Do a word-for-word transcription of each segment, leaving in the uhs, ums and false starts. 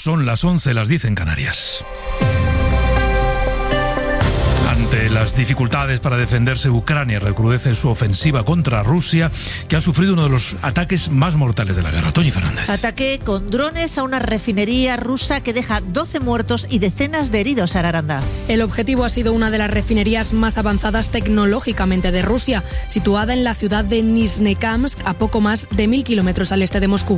Son las once, las diez en Canarias. Ante las dificultades para defenderse, Ucrania recrudece su ofensiva contra Rusia, que ha sufrido uno de los ataques más mortales de la guerra. Toñi Fernández. Ataque con drones a una refinería rusa que deja doce muertos y decenas de heridos, Sara Aranda. El objetivo ha sido una de las refinerías más avanzadas tecnológicamente de Rusia, situada en la ciudad de Nizhnekamsk, a poco más de mil kilómetros al este de Moscú.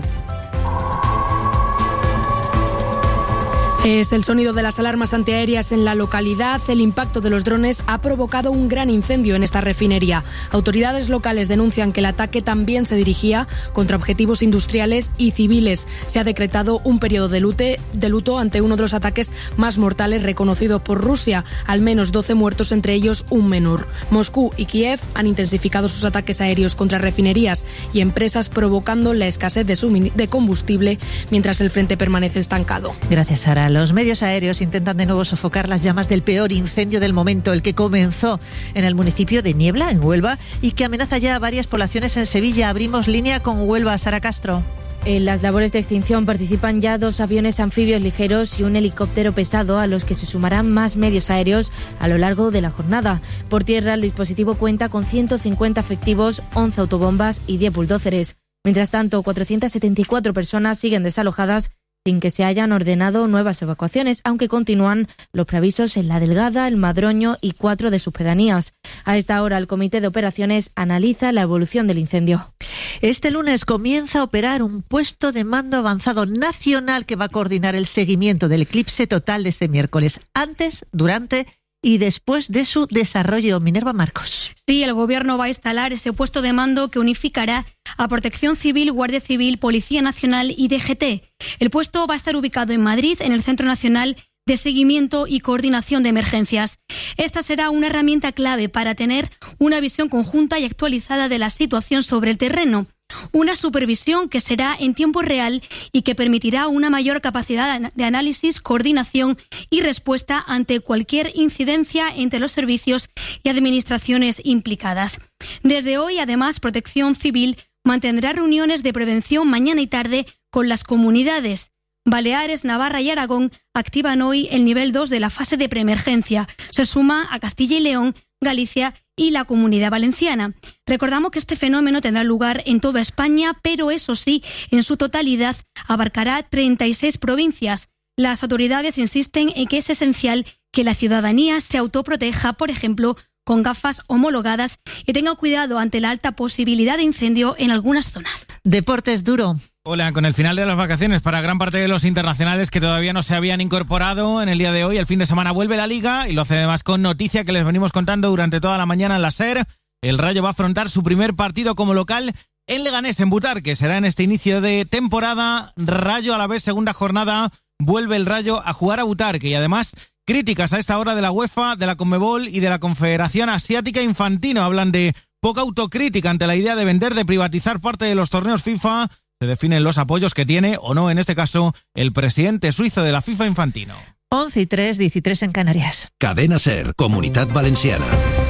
Es el sonido de las alarmas antiaéreas en la localidad. El impacto de los drones ha provocado un gran incendio en esta refinería. Autoridades locales denuncian que el ataque también se dirigía contra objetivos industriales y civiles. Se ha decretado un periodo de, lute, de luto ante uno de los ataques más mortales reconocido por Rusia. Al menos doce muertos, entre ellos un menor. Moscú y Kiev han intensificado sus ataques aéreos contra refinerías y empresas, provocando la escasez de, sumin- de combustible, mientras el frente permanece estancado. Gracias, Sara. Los medios aéreos intentan de nuevo sofocar las llamas del peor incendio del momento, el que comenzó en el municipio de Niebla, en Huelva, y que amenaza ya a varias poblaciones en Sevilla. Abrimos línea con Huelva. Sara Castro. En las labores de extinción participan ya dos aviones anfibios ligeros y un helicóptero pesado, a los que se sumarán más medios aéreos a lo largo de la jornada. Por tierra, el dispositivo cuenta con ciento cincuenta efectivos, once autobombas y diez bulldóceres. Mientras tanto, cuatrocientas setenta y cuatro personas siguen desalojadas sin que se hayan ordenado nuevas evacuaciones, aunque continúan los preavisos en La Delgada, El Madroño y cuatro de sus pedanías. A esta hora, el Comité de Operaciones analiza la evolución del incendio. Este lunes comienza a operar un puesto de mando avanzado nacional que va a coordinar el seguimiento del eclipse total de este miércoles, antes, durante y después de su desarrollo. Minerva Marcos. Sí, el Gobierno va a instalar ese puesto de mando que unificará a Protección Civil, Guardia Civil, Policía Nacional y D G T. El puesto va a estar ubicado en Madrid, en el Centro Nacional de Seguimiento y Coordinación de Emergencias. Esta será una herramienta clave para tener una visión conjunta y actualizada de la situación sobre el terreno. Una supervisión que será en tiempo real y que permitirá una mayor capacidad de análisis, coordinación y respuesta ante cualquier incidencia entre los servicios y administraciones implicadas. Desde hoy, además, Protección Civil mantendrá reuniones de prevención mañana y tarde con las comunidades. Baleares, Navarra y Aragón activan hoy el nivel dos de la fase de preemergencia. Se suma a Castilla y León, Galicia y la Comunidad Valenciana. Recordamos que este fenómeno tendrá lugar en toda España, pero eso sí, en su totalidad abarcará treinta y seis provincias. Las autoridades insisten en que es esencial que la ciudadanía se autoproteja, por ejemplo, con gafas homologadas, y tenga cuidado ante la alta posibilidad de incendio en algunas zonas. Deportes duro. Hola, con el final de las vacaciones para gran parte de los internacionales que todavía no se habían incorporado en el día de hoy, el fin de semana vuelve la Liga y lo hace además con noticia que les venimos contando durante toda la mañana en la SER. El Rayo va a afrontar su primer partido como local en Leganés, en Butar, que será en este inicio de temporada. Rayo a la vez, segunda jornada, vuelve el Rayo a jugar a Butar, y además críticas a esta hora de la UEFA, de la Conmebol y de la Confederación Asiática Infantino. Hablan de poca autocrítica ante la idea de vender, de privatizar parte de los torneos FIFA. Se definen los apoyos que tiene, o no, en este caso, el presidente suizo de la FIFA Infantino. once y tres, dieciséis en Canarias. Cadena SER, Comunidad Valenciana.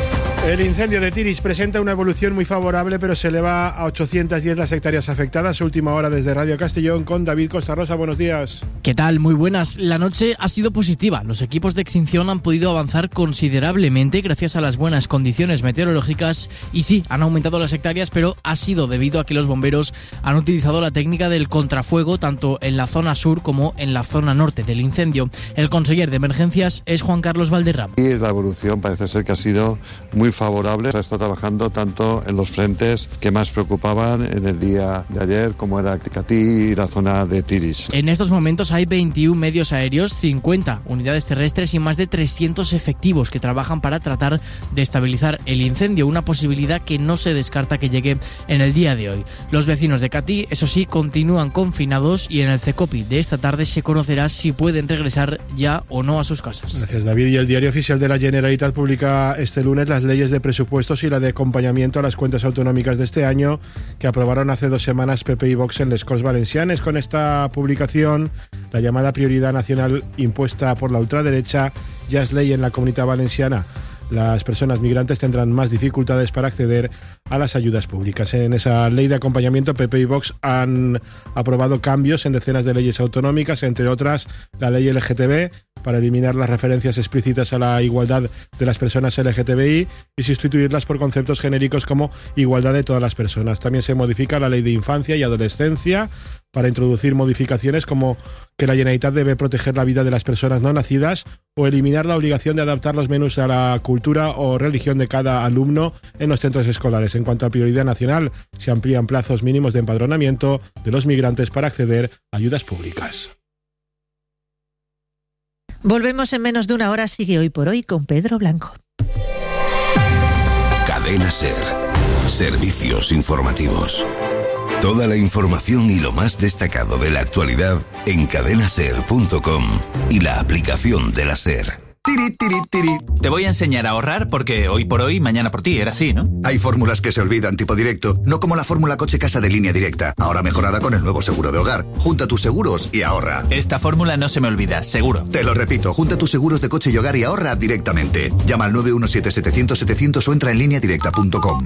El incendio de Tiris presenta una evolución muy favorable, pero se eleva a ochocientas diez las hectáreas afectadas. Última hora desde Radio Castellón con David Costa Rosa. Buenos días. ¿Qué tal? Muy buenas. La noche ha sido positiva. Los equipos de extinción han podido avanzar considerablemente gracias a las buenas condiciones meteorológicas y sí, han aumentado las hectáreas, pero ha sido debido a que los bomberos han utilizado la técnica del contrafuego tanto en la zona sur como en la zona norte del incendio. El conseller de emergencias es Juan Carlos Valderrama. Y la evolución parece ser que ha sido muy favorable. Se está trabajando tanto en los frentes que más preocupaban en el día de ayer, como era Catí y la zona de Tiris. En estos momentos hay veintiún medios aéreos, cincuenta unidades terrestres y más de trescientos efectivos que trabajan para tratar de estabilizar el incendio, una posibilidad que no se descarta que llegue en el día de hoy. Los vecinos de Catí, eso sí, continúan confinados y en el CECOPI de esta tarde se conocerá si pueden regresar ya o no a sus casas. Gracias, David. Y el Diario Oficial de la Generalitat publica este lunes las leyes de presupuestos y la de acompañamiento a las cuentas autonómicas de este año que aprobaron hace dos semanas P P y Vox en les Corts Valencianes. Con esta publicación, la llamada prioridad nacional impuesta por la ultraderecha ya es ley en la Comunitat Valenciana. las personas migrantes tendrán más dificultades para acceder a las ayudas públicas. En esa ley de acompañamiento, P P y Vox han aprobado cambios en decenas de leyes autonómicas, entre otras la ley L G T B, para eliminar las referencias explícitas a la igualdad de las personas L G T B I y sustituirlas por conceptos genéricos como igualdad de todas las personas. También se modifica la ley de infancia y adolescencia para introducir modificaciones como que la Generalitat debe proteger la vida de las personas no nacidas o eliminar la obligación de adaptar los menús a la cultura o religión de cada alumno en los centros escolares. En cuanto a prioridad nacional, se amplían plazos mínimos de empadronamiento de los migrantes para acceder a ayudas públicas. Volvemos en menos de una hora. Sigue Hoy por Hoy con Pedro Blanco. Cadena SER. Servicios informativos. Toda la información y lo más destacado de la actualidad en cadena ser punto com y la aplicación de la SER. Tiri, tiri, tiri. Te voy a enseñar a ahorrar porque hoy por hoy, mañana por ti, era así, ¿no? Hay fórmulas que se olvidan, tipo directo, no como la fórmula coche-casa de Línea Directa, ahora mejorada con el nuevo seguro de hogar. Junta tus seguros y ahorra. Esta fórmula no se me olvida, seguro. Te lo repito, junta tus seguros de coche y hogar y ahorra directamente. Llama al nueve uno siete, setecientos, setecientos o entra en línea directa punto com.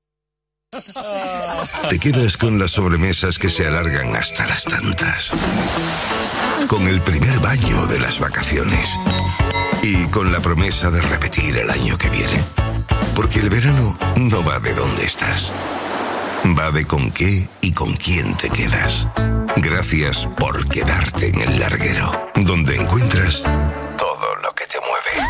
Te quedas con las sobremesas que se alargan hasta las tantas. Con el primer baño de las vacaciones. Y con la promesa de repetir el año que viene. Porque el verano no va de dónde estás. Va de con qué y con quién te quedas. Gracias por quedarte en el larguero. Donde encuentras todo lo que te mueve.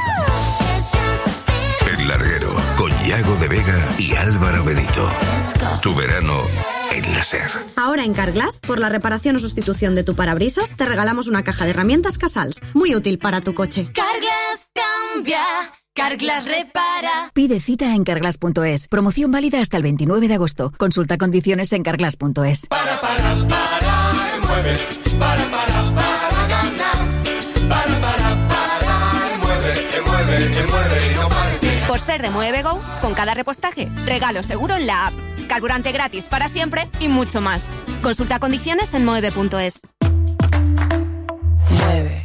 El larguero con Yago de Vega y Álvaro Benito. Tu verano en la SER. Ahora en Carglass, por la reparación o sustitución de tu parabrisas, te regalamos una caja de herramientas Casals, muy útil para tu coche. Carglass cambia, Carglass repara. Pide cita en carglass punto es. Promoción válida hasta el veintinueve de agosto. Consulta condiciones en carglass punto es. Para, para, para, mueve. Para, para, para, ganar. Para, para, para, mueve, mueve, mueve y no pares. Por ser de Mueve Go, con cada repostaje, regalo seguro en la app, carburante gratis para siempre y mucho más. Consulta condiciones en mueve punto es. Mueve.